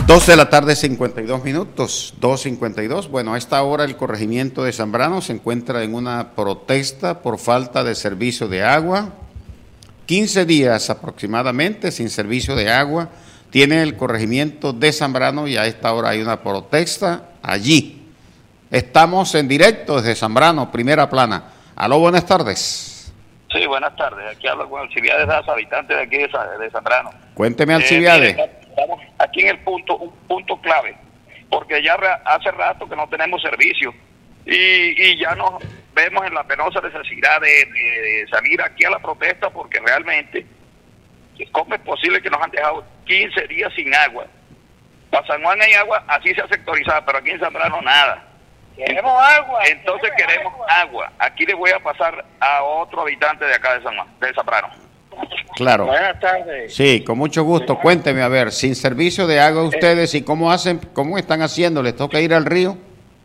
2 de la tarde, 52 minutos, 2:52. Bueno, a esta hora el corregimiento de Zambrano se encuentra en una protesta por falta de servicio de agua. 15 días aproximadamente sin servicio de agua tiene el corregimiento de Zambrano y a esta hora hay una protesta allí. Estamos en directo desde Zambrano, primera plana. Aló, buenas tardes. Sí, buenas tardes. Aquí hablo con Alcibiades Daza, habitante de aquí de Zambrano. Cuénteme, Alcibiades. Estamos aquí en un punto clave, porque ya hace rato que no tenemos servicio y ya nos vemos en la penosa necesidad de salir aquí a la protesta, porque realmente, ¿cómo es posible que nos han dejado 15 días sin agua? Para San Juan hay agua, así se ha sectorizado, pero aquí en Zambrano nada. Queremos agua. Entonces queremos agua. Aquí le voy a pasar a otro habitante de acá de San Juan, de Zambrano. Claro. Buenas tardes. Sí, con mucho gusto. Cuénteme, a ver, sin servicio de agua ustedes, ¿y cómo hacen, cómo están haciendo? ¿Les toca ir al río?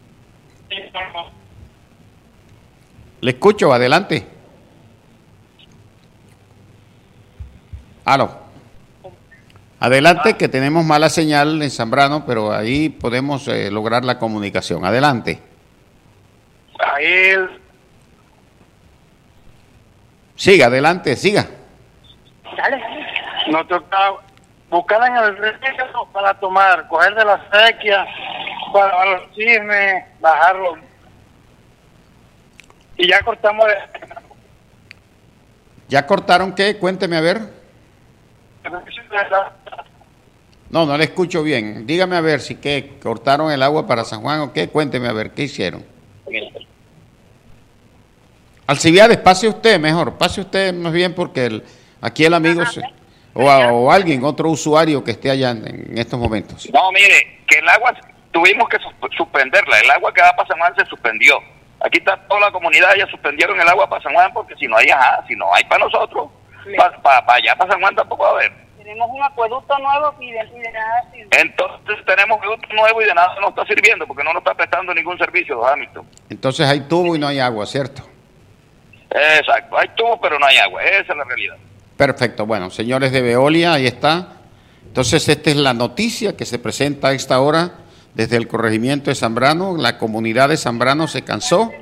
Le escucho, adelante. Aló. Adelante, que tenemos mala señal en Zambrano, pero ahí podemos lograr la comunicación. Adelante. Ahí Siga, adelante, siga. nos toca buscar en el río para tomar, coger de la sequía, para los chismes, bajarlo. Y ya cortamos ¿Ya cortaron qué? Cuénteme, a ver. No le escucho bien. Dígame a ver si qué, cortaron el agua para San Juan o qué. Cuénteme a ver, ¿qué hicieron? Alcibiades, pase usted mejor. Pase usted más bien porque aquí el amigo o alguien, otro usuario que esté allá en estos momentos. No, mire, que el agua tuvimos que suspenderla. El agua que va para San Juan se suspendió. Aquí está toda la comunidad, ya suspendieron el agua para San Juan, porque si no hay para nosotros, para allá, para San Juan tampoco va a haber. Tenemos un acueducto nuevo y de nada sirve. Entonces tenemos un acueducto nuevo y de nada nos está sirviendo, porque no nos está prestando ningún servicio, don Hamilton. Entonces hay tubo y no hay agua, ¿cierto? Exacto, hay tubo pero no hay agua, esa es la realidad. Perfecto, bueno, señores de Veolia, ahí está. Entonces esta es la noticia que se presenta a esta hora desde el corregimiento de Zambrano. La comunidad de Zambrano se cansó.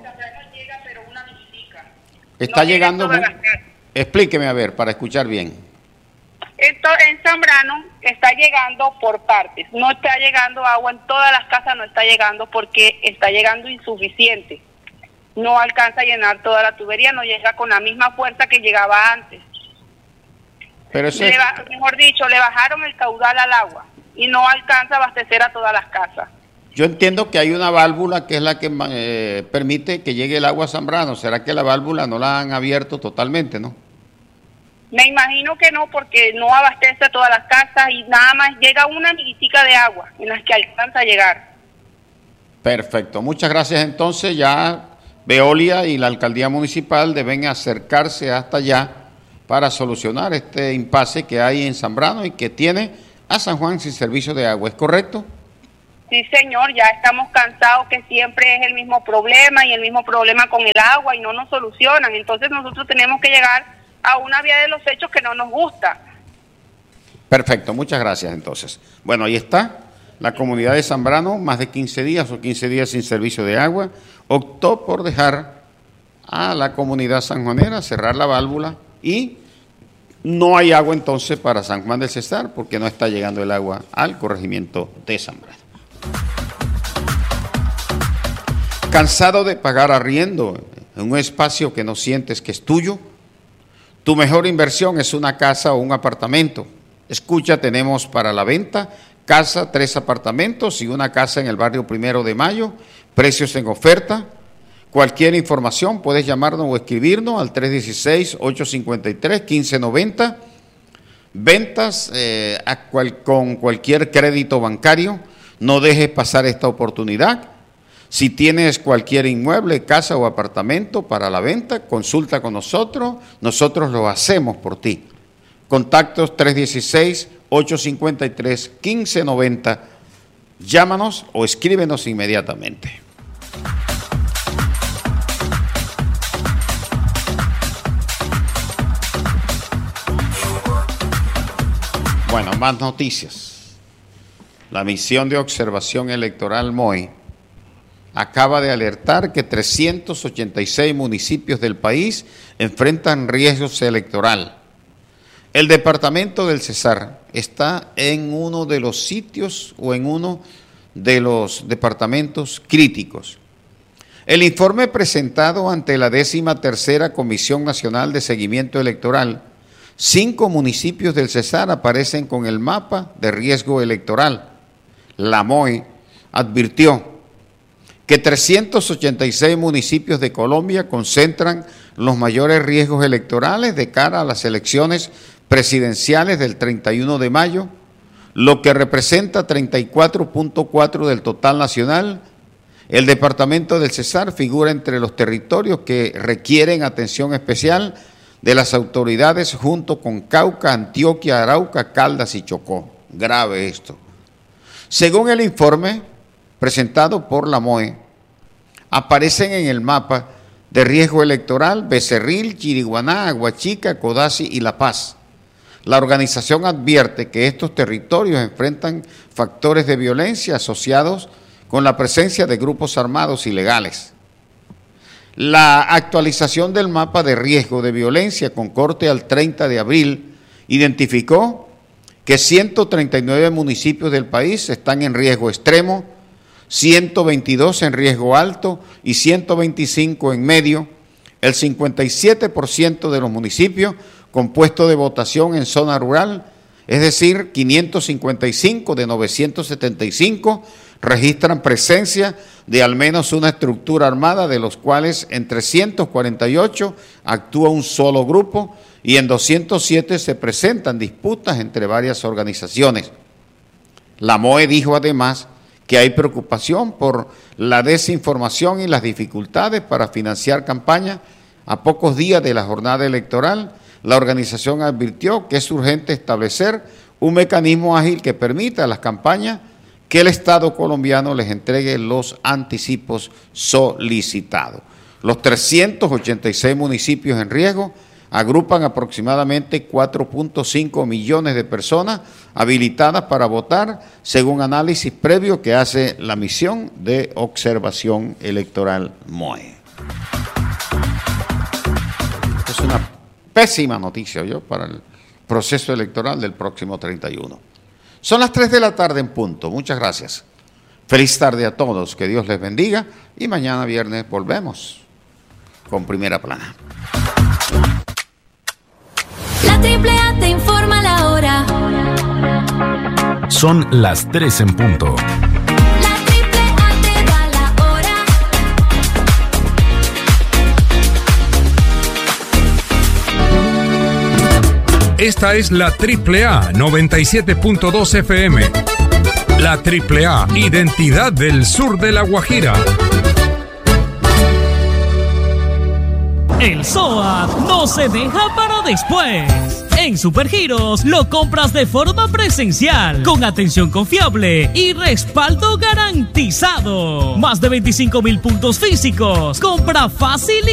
Está llegando. Explíqueme a ver, para escuchar bien. Esto en Zambrano está llegando por partes. No está llegando agua en todas las casas, no está llegando porque está llegando insuficiente. No alcanza a llenar toda la tubería, no llega con la misma fuerza que llegaba antes. Pero eso mejor dicho, le bajaron el caudal al agua y no alcanza a abastecer a todas las casas. Yo entiendo que hay una válvula que es la que permite que llegue el agua a Zambrano. ¿Será que la válvula no la han abierto totalmente, no? Me imagino que no, porque no abastece a todas las casas y nada más llega una miguitica de agua en las que alcanza a llegar. Perfecto, muchas gracias. Entonces ya Veolia y la alcaldía municipal deben acercarse hasta allá para solucionar este impasse que hay en Zambrano y que tiene a San Juan sin servicio de agua, ¿es correcto? Sí, señor, ya estamos cansados que siempre es el mismo problema y el mismo problema con el agua y no nos solucionan. Entonces nosotros tenemos que llegar a una vía de los hechos que no nos gusta. Perfecto, muchas gracias entonces. Bueno, ahí está. La comunidad de Zambrano, más de 15 días o 15 días sin servicio de agua, optó por dejar a la comunidad sanjuanera cerrar la válvula y no hay agua entonces para San Juan del Cesar porque no está llegando el agua al corregimiento de Zambrano. ¿Cansado de pagar arriendo en un espacio que no sientes que es tuyo? Tu mejor inversión es una casa o un apartamento. Escucha, tenemos para la venta casa, 3 apartamentos y una casa en el barrio 1 de Mayo, precios en oferta. Cualquier información puedes llamarnos o escribirnos al 316-853-1590. Ventas con cualquier crédito bancario. No dejes pasar esta oportunidad. Si tienes cualquier inmueble, casa o apartamento para la venta, consulta con nosotros. Nosotros lo hacemos por ti. Contactos 316-853-1590. Llámanos o escríbenos inmediatamente. Bueno, más noticias. la misión de observación electoral MOE, acaba de alertar que 386 municipios del país enfrentan riesgos electorales. El departamento del Cesar está en uno de los sitios o en uno de los departamentos críticos. El informe presentado ante la 13ª Comisión Nacional de Seguimiento Electoral, 5 municipios del Cesar aparecen con el mapa de riesgo electoral. La MOE advirtió que 386 municipios de Colombia concentran los mayores riesgos electorales de cara a las elecciones presidenciales del 31 de mayo, lo que representa 34.4% del total nacional. El departamento del Cesar figura entre los territorios que requieren atención especial de las autoridades junto con Cauca, Antioquia, Arauca, Caldas y Chocó. Grave esto. Según el informe presentado por la MOE, aparecen en el mapa de riesgo electoral Becerril, Chiriguaná, Aguachica, Codazzi y La Paz. La organización advierte que estos territorios enfrentan factores de violencia asociados con la presencia de grupos armados ilegales. La actualización del mapa de riesgo de violencia con corte al 30 de abril identificó que 139 municipios del país están en riesgo extremo, 122 en riesgo alto y 125 en medio. El 57% de los municipios con puesto de votación en zona rural, es decir, 555 de 975, registran presencia de al menos una estructura armada, de los cuales en 348 actúa un solo grupo y en 207 se presentan disputas entre varias organizaciones. La MOE dijo además que hay preocupación por la desinformación y las dificultades para financiar campañas. A pocos días de la jornada electoral, la organización advirtió que es urgente establecer un mecanismo ágil que permita a las campañas que el Estado colombiano les entregue los anticipos solicitados. Los 386 municipios en riesgo agrupan aproximadamente 4.5 millones de personas habilitadas para votar, según análisis previo que hace la misión de observación electoral MOE. Es una pésima noticia para el proceso electoral del próximo 31. Son las 3 de la tarde en punto. Muchas gracias. Feliz tarde a todos. Que Dios les bendiga. Y mañana viernes volvemos con Primera Plana. La AAA te informa la hora. Son las 3 en punto. La AAA te da la hora. Esta es la AAA 97.2 FM. La AAA, identidad del sur de La Guajira. El SOAT no se deja para después. En Supergiros lo compras de forma presencial, con atención confiable y respaldo garantizado. Más de 25,000 puntos físicos. Compra fácil y